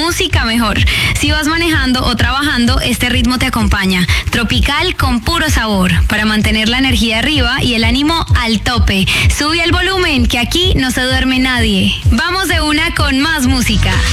música, mejor. Si vas manejando o trabajando, este ritmo te acompaña. Tropical con puro sabor, para mantener la energía arriba y el ánimo al tope. Sube el volumen, que aquí no se duerme nadie. Vamos de una con más música.